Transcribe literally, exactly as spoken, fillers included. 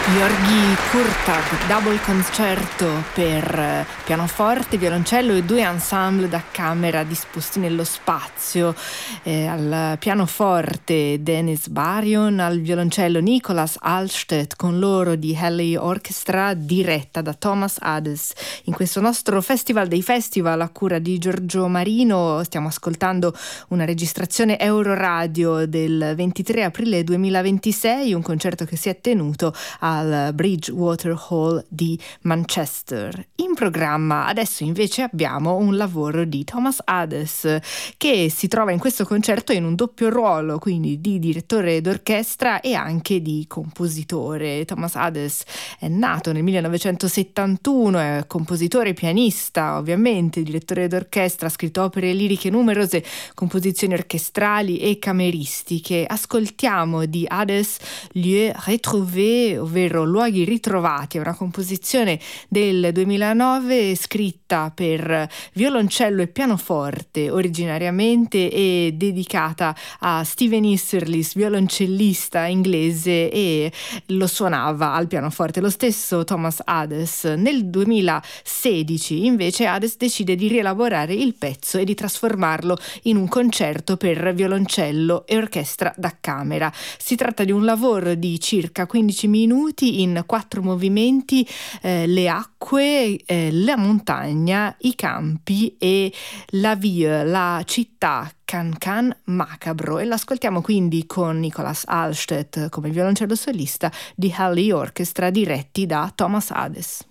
György Kurtág, double concerto per pianoforte, violoncello e due ensemble da camera disposti nello spazio. Eh, al pianoforte Denis Barion, al violoncello Nicolas Alstedt, con loro di Halley Orchestra, diretta da Thomas Hades. In questo nostro Festival dei Festival a cura di Giorgio Marino stiamo ascoltando una registrazione Euroradio del ventitré aprile duemilaventisei, un concerto che si è tenuto al Bridgewater Hall di Manchester. In programma adesso invece abbiamo un lavoro di Thomas Hades, che si trova in questo concerto in un doppio ruolo, quindi di direttore d'orchestra e anche di compositore. Thomas Hades è nato nel millenovecentosettantuno, è compositore e pianista, ovviamente direttore d'orchestra, ha scritto opere liriche numerose, composizioni orchestrali e cameristiche. Ascoltiamo di Hades Lieux Retrouvés, ovvero Luoghi ritrovati, è una composizione del duemilanove scritta per violoncello e pianoforte originariamente e dedicata a Stephen Isserlis, violoncellista inglese, e lo suonava al pianoforte lo stesso Thomas Hades. Nel duemilasedici invece Hades decide di rielaborare il pezzo e di trasformarlo in un concerto per violoncello e orchestra da camera. Si tratta di un lavoro di circa quindici minuti in quattro movimenti: eh, le acque, eh, la montagna, i campi e la ville, la città, Can-Can macabro. E l'ascoltiamo quindi con Nicolas Alstedt come violoncello solista di Halley Orchestra, diretti da Thomas Hades.